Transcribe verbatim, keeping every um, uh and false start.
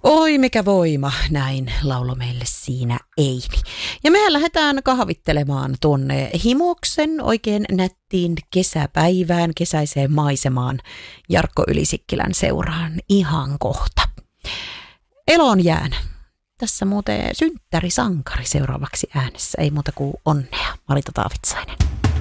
Oi mikä voima, näin laulo meille siinä Eini. Ja mehän lähdetään kahvittelemaan tuonne Himoksen oikein nättiin kesäpäivään, kesäiseen maisemaan Jarkko Ylisikkilän seuraan ihan kohta. Elon jään. Tässä muuten synttärisankari seuraavaksi äänessä, ei muuta kuin onnea. Marita Taavitsainen.